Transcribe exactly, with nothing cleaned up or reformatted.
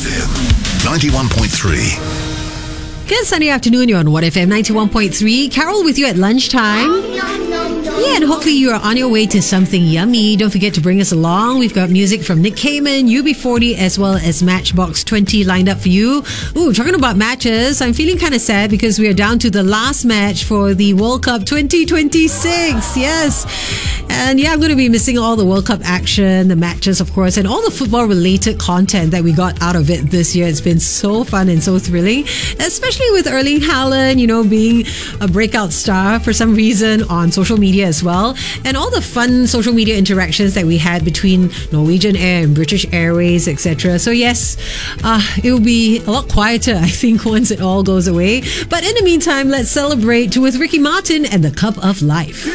F M ninety-one point three. Good Sunday afternoon. You're on one F M ninety-one point three. Carol with you at lunchtime. Yeah, and hopefully you are on your way to something yummy. Don't forget to bring us along. We've got music from Nick Cayman, U B forty, as well as Matchbox twenty lined up for you. Ooh, talking about matches, I'm feeling kind of sad because we are down to the last match for the World Cup twenty twenty-six. Yes. And yeah, I'm going to be missing all the World Cup action, the matches, of course, and all the football-related content that we got out of it this year. It's been so fun and so thrilling, especially with Erling Haaland, you know, being a breakout star for some reason on social media as well. And all the fun social media interactions that we had between Norwegian Air and British Airways, et cetera. So yes, uh, it will be a lot quieter, I think, once it all goes away. But in the meantime, let's celebrate with Ricky Martin and the Cup of Life.